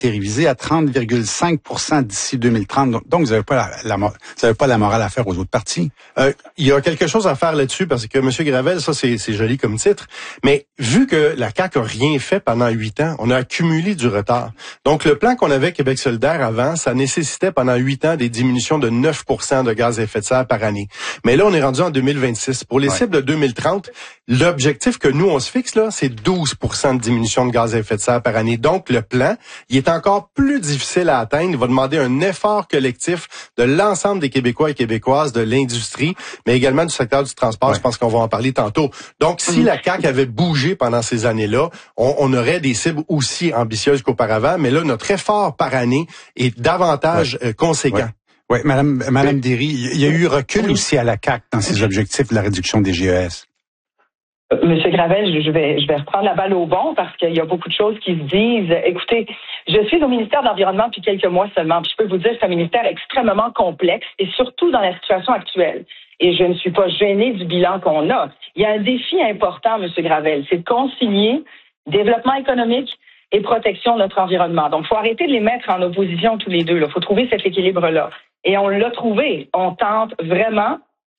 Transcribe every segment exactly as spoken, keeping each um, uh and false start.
été révisé à trente virgule cinq pour cent d'ici deux mille trente. Donc, vous n'avez pas la, la, vous avez pas la morale à faire aux autres partis. Euh, il y a quelque chose à faire là-dessus parce que M. Gravel, ça c'est, c'est joli comme titre, mais vu que la C A Q a rien fait pendant huit ans, on a accumulé du retard. Donc le plan qu'on avait Québec solidaire avant, ça nécessitait pendant huit ans des diminutions de neuf pour cent de gaz à effet de serre par année. Mais là, on est rendu en deux mille vingt-six. Pour les ouais. cibles de deux mille trente, l'objectif que nous, on se fixe là, c'est douze pour cent de diminution de gaz à effet de serre par année. Donc le plan, il est encore plus difficile à atteindre. Il va demander un effort collectif de l'ensemble des Québécois et Québécoises, de l'industrie, mais également du secteur du transport. Ouais. Je pense qu'on va en parler tantôt. Donc, si mmh. la C A Q avait bougé pendant ces années-là, on, on aurait des cibles aussi ambitieuses qu'auparavant. Mais là, notre effort par année est davantage ouais. euh, conséquent. Ouais. Oui, Madame, Madame oui. Derry, il y a eu recul oui. aussi à la C A Q dans ses objectifs de la réduction des G E S. Monsieur Gravel, je vais, je vais reprendre la balle au bon parce qu'il y a beaucoup de choses qui se disent. Écoutez, je suis au ministère de l'Environnement depuis quelques mois seulement, puis je peux vous dire que c'est un ministère extrêmement complexe et surtout dans la situation actuelle. Et je ne suis pas gênée du bilan qu'on a. Il y a un défi important, Monsieur Gravel, c'est de concilier développement économique et protection de notre environnement. Donc, il faut arrêter de les mettre en opposition tous les deux. Il faut trouver cet équilibre-là. Et on l'a trouvé. On tente vraiment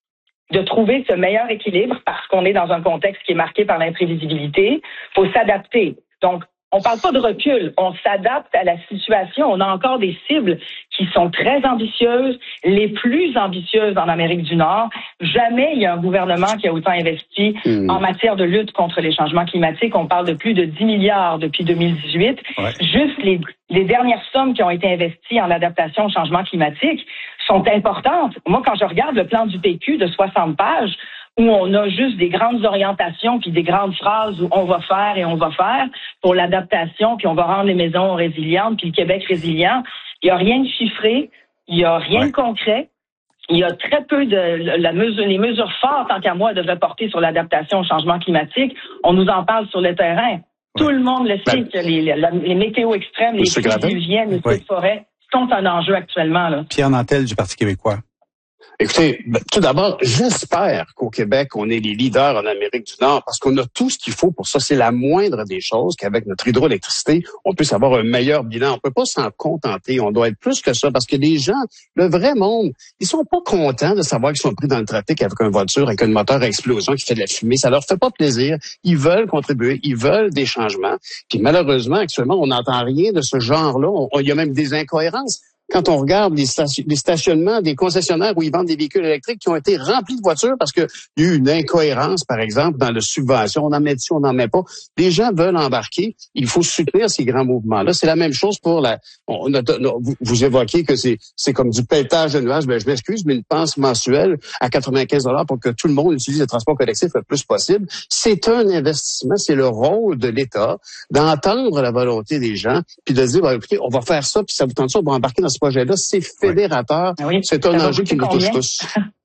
de trouver ce meilleur équilibre parce qu'on est dans un contexte qui est marqué par l'imprévisibilité. Il faut s'adapter. Donc, on ne parle pas de recul, on s'adapte à la situation. On a encore des cibles qui sont très ambitieuses, les plus ambitieuses en Amérique du Nord. Jamais il y a un gouvernement qui a autant investi mmh. en matière de lutte contre les changements climatiques. On parle de plus de dix milliards depuis deux mille dix-huit. Ouais. Juste les, les dernières sommes qui ont été investies en adaptation au changement climatique sont importantes. Moi, quand je regarde le plan du P Q de soixante pages, où on a juste des grandes orientations puis des grandes phrases où on va faire et on va faire pour l'adaptation, puis on va rendre les maisons résilientes, puis le Québec résilient. Il n'y a rien de chiffré, il n'y a rien ouais. de concret. Il y a très peu de la mesure, les mesures fortes, tant qu'à moi, devraient porter sur l'adaptation au changement climatique. On nous en parle sur le terrain. Ouais. Tout le monde le sait ben, que les, les, les météos extrêmes, les pluies diluviennes, les feux de forêt sont un enjeu actuellement. Là. Pierre Nantel du Parti québécois. Écoutez, tout d'abord, j'espère qu'au Québec, on est les leaders en Amérique du Nord parce qu'on a tout ce qu'il faut pour ça. C'est la moindre des choses qu'avec notre hydroélectricité, on puisse avoir un meilleur bilan. On peut pas s'en contenter. On doit être plus que ça parce que les gens, le vrai monde, ils sont pas contents de savoir qu'ils sont pris dans le trafic avec une voiture, avec un moteur à explosion qui fait de la fumée. Ça leur fait pas plaisir. Ils veulent contribuer. Ils veulent des changements. Puis malheureusement, actuellement, on n'entend rien de ce genre-là. On, on, il y a même des incohérences. Quand on regarde les, station- les stationnements des concessionnaires où ils vendent des véhicules électriques qui ont été remplis de voitures parce qu'il y a eu une incohérence, par exemple, dans la subvention, on en met dessus, on n'en met pas. Les gens veulent embarquer. Il faut soutenir ces grands mouvements-là. C'est la même chose pour la... On a, vous, vous évoquez que c'est, c'est comme du pelletage de nuages. Ben, je m'excuse, mais une pense mensuelle à quatre-vingt-quinze dollars pour que tout le monde utilise le transport collectif le plus possible. C'est un investissement. C'est le rôle de l'État d'entendre la volonté des gens puis de dire, ben, écoutez, on va faire ça, puis ça vous tente ça, on va embarquer dans ce projet-là, c'est fédérateur. Oui. C'est un enjeu qui nous touche tous.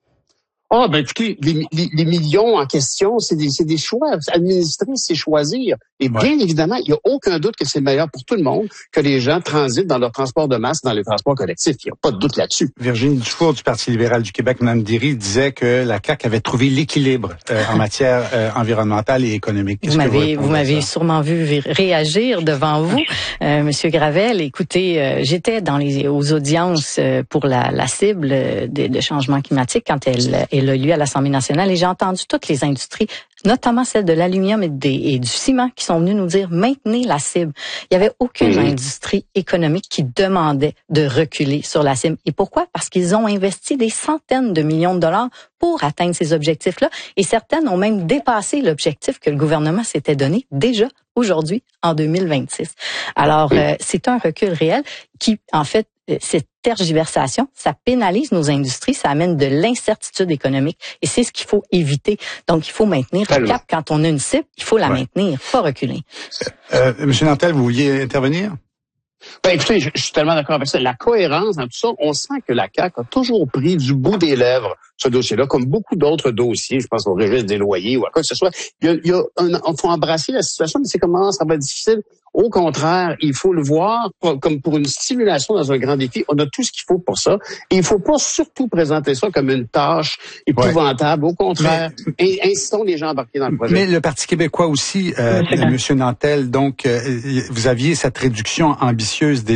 Ah, oh, ben écoutez, les, les, les millions en question, c'est des, c'est des choix. Administrer, c'est choisir. Et bien ouais. évidemment, il n'y a aucun doute que c'est meilleur pour tout le monde que les gens transitent dans leur transport de masse, dans les transports collectifs. Il n'y a pas de doute là-dessus. Virginie Dufour du Parti libéral du Québec, Mme Derry, disait que la C A Q avait trouvé l'équilibre euh, en matière euh, environnementale et économique. Vous m'avez, vous, vous m'avez sûrement vu réagir devant vous, euh, Monsieur Gravel. Écoutez, euh, j'étais dans les aux audiences euh, pour la, la cible de, de changement climatique quand elle Elle a lieu à l'Assemblée nationale et j'ai entendu toutes les industries, notamment celle de l'aluminium et, des, et du ciment, qui sont venues nous dire maintenez la cible. Il n'y avait aucune mmh. industrie économique qui demandait de reculer sur la cible. Et pourquoi? Parce qu'ils ont investi des centaines de millions de dollars pour atteindre ces objectifs-là et certaines ont même dépassé l'objectif que le gouvernement s'était donné déjà aujourd'hui en deux mille vingt-six. Alors, mmh. euh, c'est un recul réel qui, en fait, cette tergiversation, ça pénalise nos industries, ça amène de l'incertitude économique et c'est ce qu'il faut éviter. Donc, il faut maintenir le cap. Quand on a une cible, il faut la ouais. maintenir, pas reculer. Euh, Monsieur Nantel, vous vouliez intervenir? Ben, écoutez, je, je suis tellement d'accord avec ça. La cohérence dans tout ça, on sent que la C A Q a toujours pris du bout des lèvres ce dossier-là, comme beaucoup d'autres dossiers, je pense au registre des loyers ou à quoi que ce soit. Il y a, il y a un, on faut embrasser la situation, mais c'est comment ça va être difficile. Au contraire, il faut le voir comme pour une stimulation dans un grand défi. On a tout ce qu'il faut pour ça. Et il faut pas surtout présenter ça comme une tâche épouvantable. Ouais. Au contraire, mais, incitons les gens à embarquer dans le projet. Mais le Parti québécois aussi, euh, M. Nantel, donc, euh, vous aviez cette réduction ambitieuse des